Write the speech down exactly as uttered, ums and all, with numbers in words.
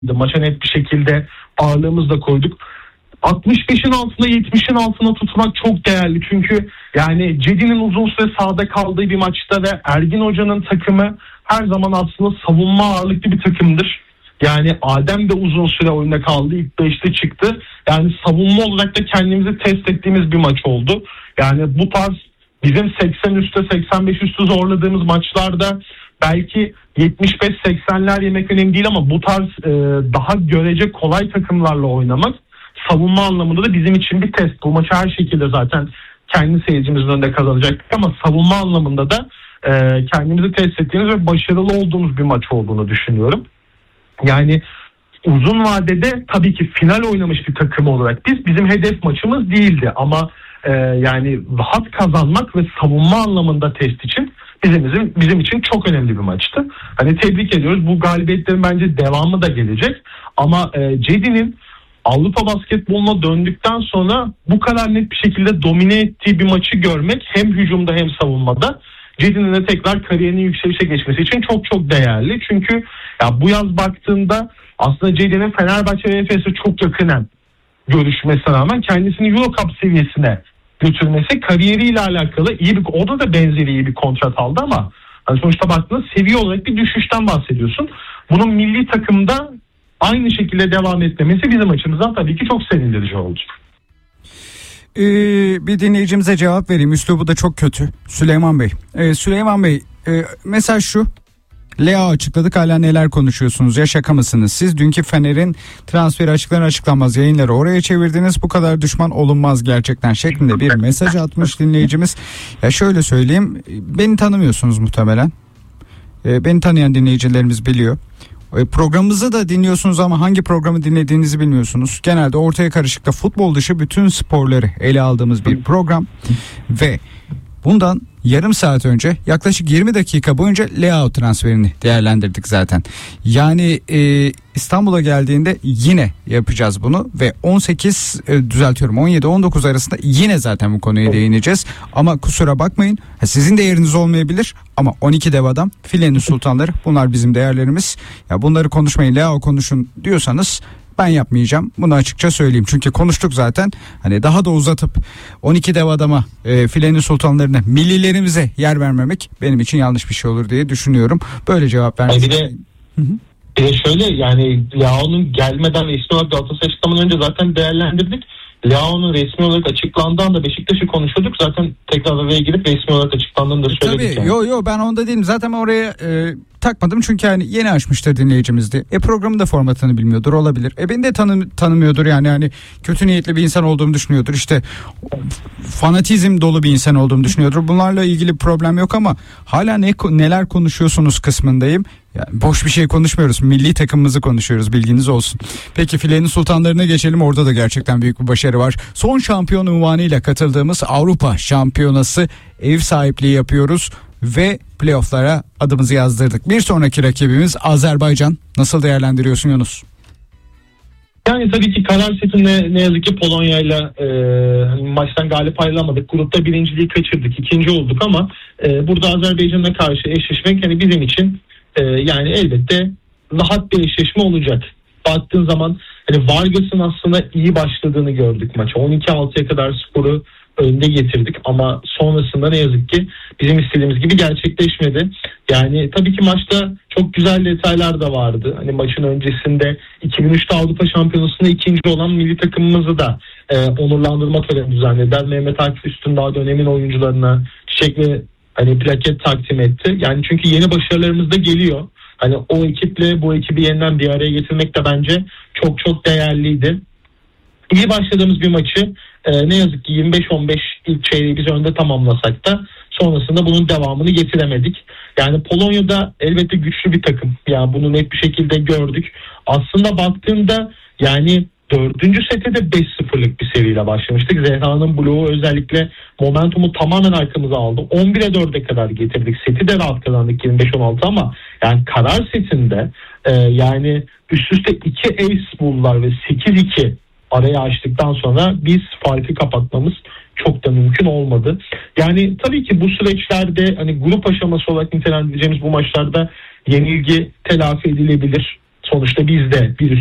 Maça net bir şekilde ağırlığımızı da koyduk. altmış beşin altında yetmişin altına tutmak çok değerli. Çünkü yani Cedi'nin uzun süre sahada kaldığı bir maçta ve Ergin Hoca'nın takımı her zaman aslında savunma ağırlıklı bir takımdır. Yani Adem de uzun süre oyunda kaldı. İlk beşte çıktı. Yani savunma olarak da kendimizi test ettiğimiz bir maç oldu. Yani bu tarz bizim seksen üstü seksen beş üstü zorladığımız maçlarda belki yetmiş beş seksenler yemek önemli değil ama bu tarz e, daha görece kolay takımlarla oynamak savunma anlamında da bizim için bir test. Bu maçı her şekilde zaten kendi seyircimizin önünde kazanacaktık ama savunma anlamında da e, kendimizi test ettiğimiz ve başarılı olduğumuz bir maç olduğunu düşünüyorum. Yani uzun vadede tabii ki final oynamış bir takım olarak biz bizim hedef maçımız değildi ama e, yani rahat kazanmak ve savunma anlamında test için bizim, bizim bizim için çok önemli bir maçtı. Hani tebrik ediyoruz. Bu galibiyetlerin bence devamı da gelecek ama e, Cedi'nin Avrupa basketboluna döndükten sonra bu kadar net bir şekilde domine ettiği bir maçı görmek hem hücumda hem savunmada Cedi'nin de tekrar kariyerinin yükselişe geçmesi için çok çok değerli. Çünkü ya bu yaz baktığında aslında Cedi'nin Fenerbahçe ve Efes'e çok yakınen görüşmesine rağmen kendisini Euro Cup seviyesine götürmesi kariyeriyle alakalı iyi bir, orada da benzeri iyi bir kontrat aldı ama hani sonuçta baktığında seviye olarak bir düşüşten bahsediyorsun. Bunun milli takımda aynı şekilde devam etmemesi bizim açımızdan tabii ki çok sevindirici oldu. Ee, bir dinleyicimize cevap vereyim. Üslubu da çok kötü. Süleyman Bey. Ee, Süleyman Bey, e, mesaj şu. Lea açıkladık, hala neler konuşuyorsunuz? Ya şaka mısınız? Siz dünkü Fener'in transferi açıklanır açıklanmaz yayınları oraya çevirdiniz. Bu kadar düşman olunmaz gerçekten şeklinde bir mesaj atmış dinleyicimiz. Ya şöyle söyleyeyim. Beni tanımıyorsunuz muhtemelen. Ee, beni tanıyan dinleyicilerimiz biliyor. Programımızı da dinliyorsunuz ama hangi programı dinlediğinizi bilmiyorsunuz. Genelde ortaya karışıkta futbol dışı bütün sporları ele aldığımız bir program ve bundan yarım saat önce yaklaşık yirmi dakika boyunca Leao transferini değerlendirdik zaten. Yani e, İstanbul'a geldiğinde yine yapacağız bunu ve on sekiz e, düzeltiyorum on yedi on dokuz arasında yine zaten bu konuya değineceğiz. Ama kusura bakmayın, sizin de yeriniz olmayabilir ama on iki dev adam, filenin sultanları, bunlar bizim değerlerimiz. Ya bunları konuşmayın, Leao konuşun diyorsanız ben yapmayacağım. Bunu açıkça söyleyeyim. Çünkü konuştuk zaten. Hani daha da uzatıp on iki dev adama, e, filenin sultanlarına, millilerimize yer vermemek benim için yanlış bir şey olur diye düşünüyorum. Böyle cevap vermek. Bir de, bir de şöyle yani Leao'nun gelmeden resmi olarak Galatasaray açıklamadan önce zaten değerlendirdik. Leao'nun resmi olarak açıklandığı anda Beşiktaş'ı konuşuyorduk. Zaten tekrar oraya girip resmi olarak açıklandığını da söyledik. Tabii yani. yo yo ben onda değilim. Zaten oraya e, takmadım çünkü hani yeni açmıştır dinleyicimizdi. E programın da formatını bilmiyordur, olabilir. E beni de tanı, tanımıyordur yani hani kötü niyetli bir insan olduğumu düşünüyordur. İşte fanatizm dolu bir insan olduğumu düşünüyordur. Bunlarla ilgili problem yok ama hala ne neler konuşuyorsunuz kısmındayım. Yani boş bir şey konuşmuyoruz. Milli takımımızı konuşuyoruz, bilginiz olsun. Peki filenin sultanlarına geçelim. Orada da gerçekten büyük bir başarı var. Son şampiyon unvanıyla katıldığımız Avrupa Şampiyonası ev sahipliği yapıyoruz ve playofflara adımızı yazdırdık. Bir sonraki rakibimiz Azerbaycan. Nasıl değerlendiriyorsun Yunus? Yani tabii ki karar setinde ne yazık ki Polonya'yla e, maçtan galip ayrılamadık. Grupta birinciliği kaçırdık. İkinci olduk ama e, burada Azerbaycan'a karşı eşleşmek hani bizim için e, yani elbette rahat bir eşleşme olacak. Baktığın zaman hani Vargas'ın aslında iyi başladığını gördük maça. on iki altıya kadar skoru önde getirdik ama sonrasında ne yazık ki bizim istediğimiz gibi gerçekleşmedi. Yani tabii ki maçta çok güzel detaylar da vardı. Hani maçın öncesinde iki bin üçte Avrupa Şampiyonası'nda ikinci olan milli takımımızı da e, onurlandırma töreni düzenlediler. Mehmet Akif Üstündağ dönemin oyuncularına çiçek ve hani plaket takdim etti. Yani çünkü yeni başarılarımız da geliyor. Hani o ekiple bu ekibi yeniden bir araya getirmek de bence çok çok değerliydi. İyi başladığımız bir maçı e, ne yazık ki yirmi beş on beş ilk çeyreği biz önde tamamlasak da sonrasında bunun devamını getiremedik. Yani Polonya'da elbette güçlü bir takım. Yani bunu net bir şekilde gördük. Aslında baktığımda yani dördüncü sete de beş sıfırlık bir seriyle başlamıştık. Zehra'nın bloğu özellikle momentumu tamamen arkamıza aldı. on bire dörde kadar getirdik. Seti de rahat kazandık yirmi beş on altı ama yani karar setinde e, yani üst üste iki ace buldular ve sekiz iki arayı açtıktan sonra biz farkı kapatmamız çok da mümkün olmadı. Yani tabii ki bu süreçlerde hani grup aşaması olarak nitelendireceğimiz bu maçlarda yenilgi telafi edilebilir. sonuçta biz de bir